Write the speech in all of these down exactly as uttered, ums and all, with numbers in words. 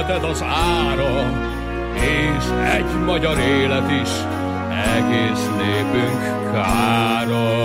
életed az ára, és egy magyar élet is egész népünk kára.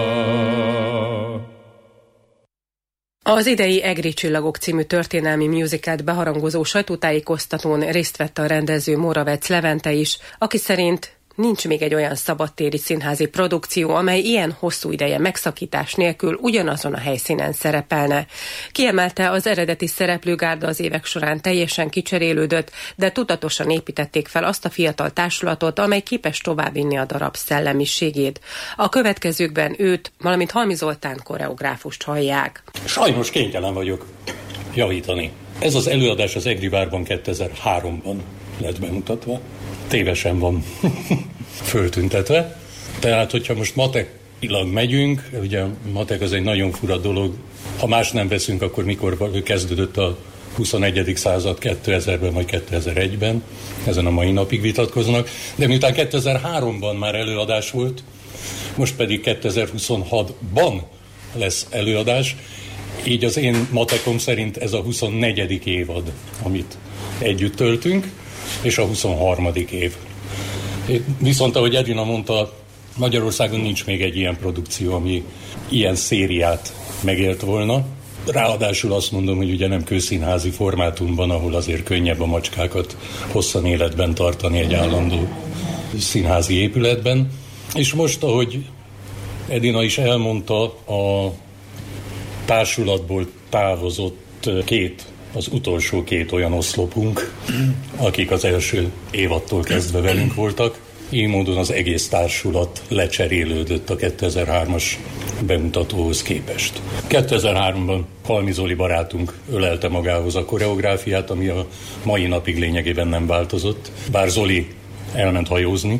Az idei Egri Csillagok című történelmi musicalt beharangozó sajtótájékoztatón részt vett a rendező Moravec Levente is, aki szerint nincs még egy olyan szabadtéri színházi produkció, amely ilyen hosszú ideje megszakítás nélkül ugyanazon a helyszínen szerepelne. Kiemelte, az eredeti szereplőgárda az évek során teljesen kicserélődött, de tudatosan építették fel azt a fiatal társulatot, amely képes továbbvinni a darab szellemiségét. A következőkben őt, valamint Halmi Zoltán koreográfust hallják. Sajnos kénytelen vagyok javítani. Ez az előadás az Egri várban kétezer-háromban lett bemutatva. Tévesen van föltüntetve. Tehát, hogyha most matekilag megyünk, ugye a matek az egy nagyon fura dolog, ha más nem veszünk, akkor mikor kezdődött a huszonegyedik század, kétezerben vagy kétezer-egyben, ezen a mai napig vitatkoznak, de miután kétezer-háromban már előadás volt, most pedig kétezer-huszonhatban lesz előadás, így az én matekom szerint ez a huszonnegyedik évad, amit együtt töltünk, és a huszonharmadik év. Viszont, ahogy Edina mondta, Magyarországon nincs még egy ilyen produkció, ami ilyen szériát megélt volna. Ráadásul azt mondom, hogy ugye nem kőszínházi formátumban, ahol azért könnyebb a macskákat hosszan életben tartani egy állandó színházi épületben. És most, ahogy Edina is elmondta, a társulatból távozott két, az utolsó két olyan oszlopunk, akik az első évadtól kezdve velünk voltak. Így módon az egész társulat lecserélődött a kétezer-hármas bemutatóhoz képest. kétezer-háromban Halmi Zoli barátunk ölelte magához a koreográfiát, ami a mai napig lényegében nem változott. Bár Zoli elment hajózni,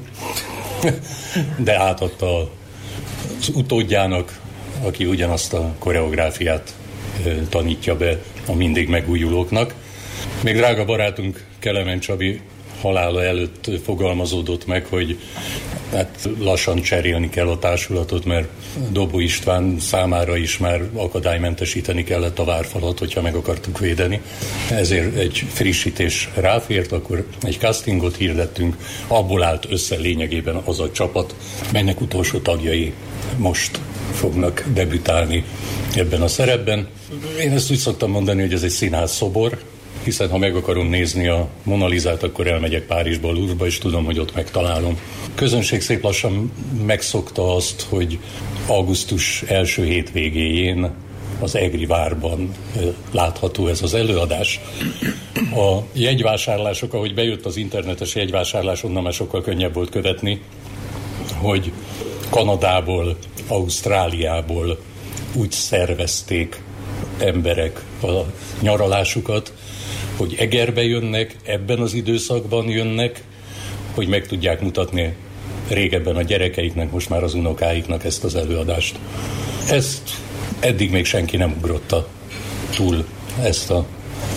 de átadta az utódjának, aki ugyanazt a koreográfiát tanítja be a mindig megújulóknak. Még drága barátunk Kelemen Csabi halála előtt fogalmazódott meg, hogy hát lassan cserélni kell a társulatot, mert Dobó István számára is már akadálymentesíteni kellett a várfalat, hogyha meg akartuk védeni. Ezért egy frissítés ráfért, akkor egy castingot hirdettünk, abból állt össze lényegében az a csapat, melynek utolsó tagjai most fognak debütálni ebben a szerepben. Én ezt úgy szoktam mondani, hogy ez egy színház szobor, hiszen ha meg akarom nézni a Mona Lisát, akkor elmegyek Párizsba, Louvre-ba, és tudom, hogy ott megtalálom. A közönség szép lassan megszokta azt, hogy augusztus első hétvégéjén az Egri várban látható ez az előadás. A jegyvásárlások, ahogy bejött az internetes jegyvásárlás, onnan már sokkal könnyebb volt követni, hogy Kanadából, Ausztráliából úgy szervezték emberek a nyaralásukat, hogy Egerbe jönnek, ebben az időszakban jönnek, hogy meg tudják mutatni régebben a gyerekeiknek, most már az unokáiknak ezt az előadást. Ezt eddig még senki nem ugrotta túl, ezt a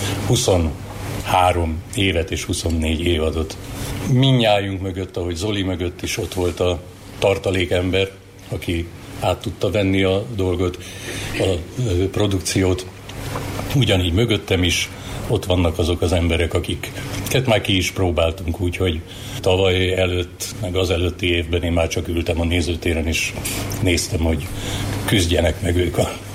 huszonhárom évet és huszonnégy évadot. Mindnyájunk mögött, ahogy Zoli mögött is ott volt a tartalékember, aki át tudta venni a dolgot, a produkciót. Ugyanígy mögöttem is ott vannak azok az emberek, akiket már ki is próbáltunk, úgyhogy tavaly előtt, meg az előtti évben én már csak ültem a nézőtéren, és néztem, hogy küzdjenek meg ők a